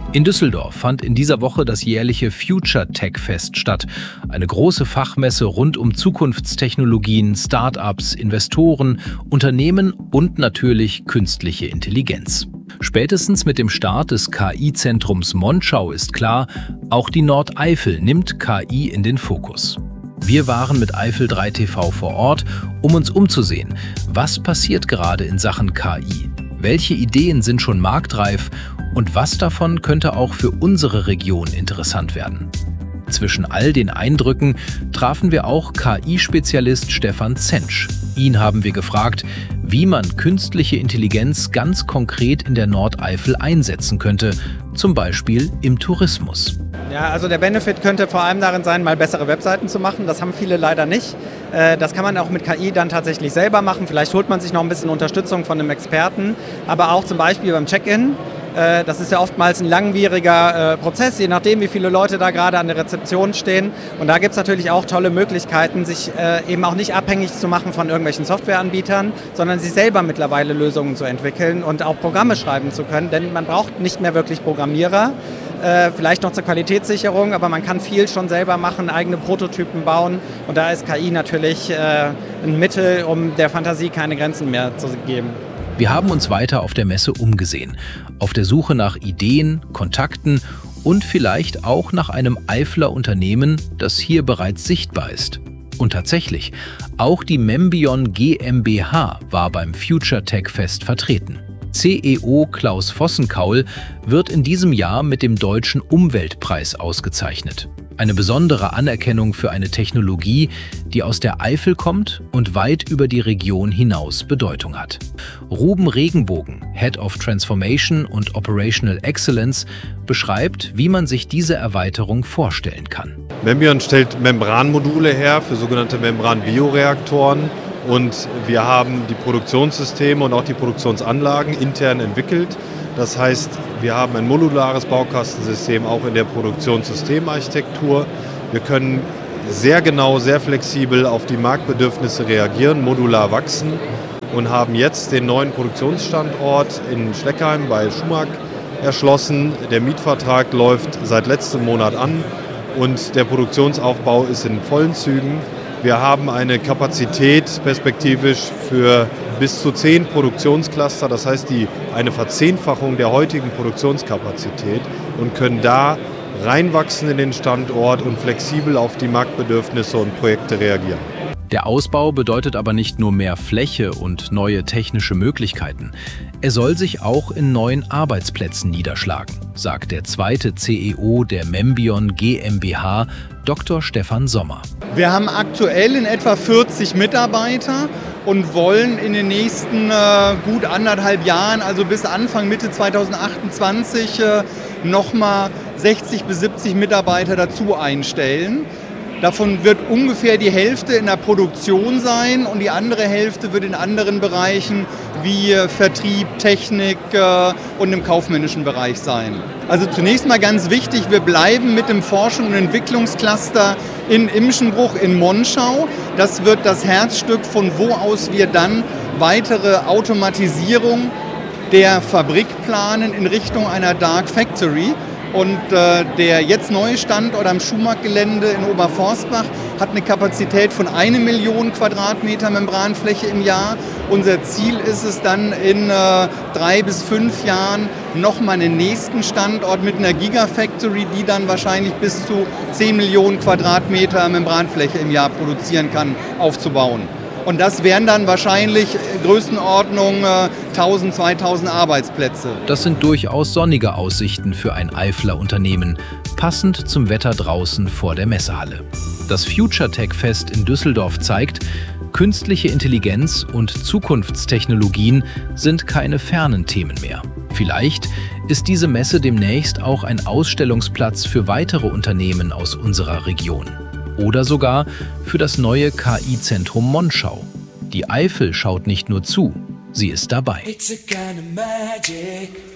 In Düsseldorf fand in dieser Woche das jährliche Future Tech Fest statt. Eine große Fachmesse rund um Zukunftstechnologien, Start-ups, Investoren, Unternehmen und natürlich künstliche Intelligenz. Spätestens mit dem Start des KI-Zentrums Monschau ist klar, auch die Nordeifel nimmt KI in den Fokus. Wir waren mit Eifel 3 TV vor Ort, um uns umzusehen. Was passiert gerade in Sachen KI? Welche Ideen sind schon marktreif? Und was davon könnte auch für unsere Region interessant werden? Zwischen all den Eindrücken trafen wir auch KI-Spezialist Stefan Zentsch. Ihn haben wir gefragt, wie man künstliche Intelligenz ganz konkret in der Nordeifel einsetzen könnte, zum Beispiel im Tourismus. Ja, also der Benefit könnte vor allem darin sein, mal bessere Webseiten zu machen. Das haben viele leider nicht. Das kann man auch mit KI dann tatsächlich selber machen. Vielleicht holt man sich noch ein bisschen Unterstützung von einem Experten, aber auch zum Beispiel beim Check-in. Das ist ja oftmals ein langwieriger Prozess, je nachdem, wie viele Leute da gerade an der Rezeption stehen. Und da gibt es natürlich auch tolle Möglichkeiten, sich eben auch nicht abhängig zu machen von irgendwelchen Softwareanbietern, sondern sich selber mittlerweile Lösungen zu entwickeln und auch Programme schreiben zu können. Denn man braucht nicht mehr wirklich Programmierer, vielleicht noch zur Qualitätssicherung, aber man kann viel schon selber machen, eigene Prototypen bauen. Und da ist KI natürlich ein Mittel, um der Fantasie keine Grenzen mehr zu geben. Wir haben uns weiter auf der Messe umgesehen, auf der Suche nach Ideen, Kontakten und vielleicht auch nach einem Eifler Unternehmen, das hier bereits sichtbar ist. Und tatsächlich, auch die Membion GmbH war beim Future Tech Fest vertreten. CEO Klaus Vossenkaul wird in diesem Jahr mit dem Deutschen Umweltpreis ausgezeichnet. Eine besondere Anerkennung für eine Technologie, die aus der Eifel kommt und weit über die Region hinaus Bedeutung hat. Ruben Regenbogen, Head of Transformation und Operational Excellence, beschreibt, wie man sich diese Erweiterung vorstellen kann. Membion stellt Membranmodule her für sogenannte Membran-Bioreaktoren und wir haben die Produktionssysteme und auch die Produktionsanlagen intern entwickelt. Das heißt, wir haben ein modulares Baukastensystem auch in der Produktionssystemarchitektur. Wir können sehr genau, sehr flexibel auf die Marktbedürfnisse reagieren, modular wachsen und haben jetzt den neuen Produktionsstandort in Schleckheim bei Schumack erschlossen. Der Mietvertrag läuft seit letztem Monat an und der Produktionsaufbau ist in vollen Zügen. Wir haben eine Kapazität perspektivisch für bis zu 10 Produktionscluster, das heißt eine Verzehnfachung der heutigen Produktionskapazität und können da reinwachsen in den Standort und flexibel auf die Marktbedürfnisse und Projekte reagieren. Der Ausbau bedeutet aber nicht nur mehr Fläche und neue technische Möglichkeiten. Er soll sich auch in neuen Arbeitsplätzen niederschlagen, sagt der zweite CEO der Membion GmbH, Dr. Stefan Sommer. Wir haben aktuell in etwa 40 Mitarbeiter und wollen in den nächsten gut 1,5 Jahren, also bis Anfang Mitte 2028, nochmal 60 bis 70 Mitarbeiter dazu einstellen. Davon wird ungefähr die Hälfte in der Produktion sein und die andere Hälfte wird in anderen Bereichen wie Vertrieb, Technik und im kaufmännischen Bereich sein. Also zunächst mal ganz wichtig, wir bleiben mit dem Forschung- und Entwicklungscluster in Imschenbruch in Monschau. Das wird das Herzstück, von wo aus wir dann weitere Automatisierung der Fabrik planen in Richtung einer Dark Factory. Und der jetzt neue Standort am Schumack-Gelände in Oberforstbach hat eine Kapazität von 1 Million Quadratmeter Membranfläche im Jahr. Unser Ziel ist es dann in 3 bis 5 Jahren nochmal einen nächsten Standort mit einer Gigafactory, die dann wahrscheinlich bis zu 10 Millionen Quadratmeter Membranfläche im Jahr produzieren kann, aufzubauen. Und das wären dann wahrscheinlich Größenordnung 1000, 2000 Arbeitsplätze. Das sind durchaus sonnige Aussichten für ein Eifler Unternehmen, passend zum Wetter draußen vor der Messehalle. Das Future Tech Fest in Düsseldorf zeigt, künstliche Intelligenz und Zukunftstechnologien sind keine fernen Themen mehr. Vielleicht ist diese Messe demnächst auch ein Ausstellungsplatz für weitere Unternehmen aus unserer Region. Oder sogar für das neue KI-Zentrum Monschau. Die Eifel schaut nicht nur zu, sie ist dabei.